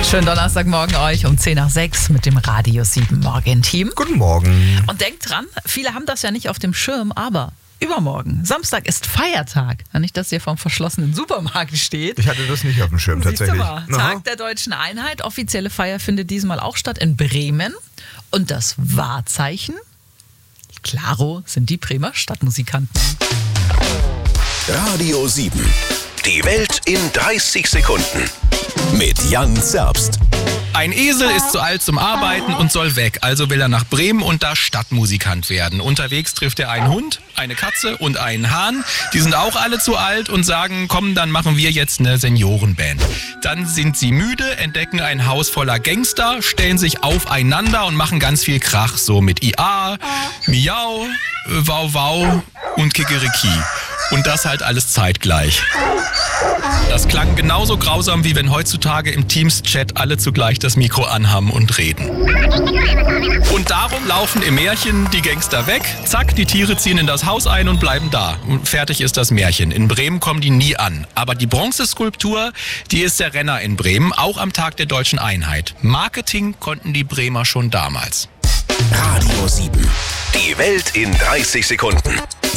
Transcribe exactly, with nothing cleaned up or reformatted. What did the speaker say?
Schönen Donnerstagmorgen euch um zehn nach sechs mit dem Radio sieben Morgen-Team. Guten Morgen. Und denkt dran, viele haben das ja nicht auf dem Schirm, aber übermorgen, Samstag, ist Feiertag. Nicht, dass ihr vorm verschlossenen Supermarkt steht. Ich hatte das nicht auf dem Schirm tatsächlich. Siehst du mal, Tag der Deutschen Einheit. Offizielle Feier findet diesmal auch statt in Bremen. Und das Wahrzeichen, klaro, sind die Bremer Stadtmusikanten. Radio sieben. Die Welt in dreißig Sekunden. Mit Jan Zerbst. Ein Esel ist zu alt zum Arbeiten und soll weg, also will er nach Bremen und da Stadtmusikant werden. Unterwegs trifft er einen Hund, eine Katze und einen Hahn. Die sind auch alle zu alt und sagen, komm, dann machen wir jetzt eine Seniorenband. Dann sind sie müde, entdecken ein Haus voller Gangster, stellen sich aufeinander und machen ganz viel Krach, so mit I A, Miau, Wow Wow und Kikeriki. Und das halt alles zeitgleich. Das klang genauso grausam, wie wenn heutzutage im Teams-Chat alle zugleich das Mikro anhaben und reden. Und darum laufen im Märchen die Gangster weg, zack, die Tiere ziehen in das Haus ein und bleiben da. Und fertig ist das Märchen. In Bremen kommen die nie an. Aber die Bronzeskulptur, die ist der Renner in Bremen, auch am Tag der Deutschen Einheit. Marketing konnten die Bremer schon damals. Radio sieben. Die Welt in dreißig Sekunden.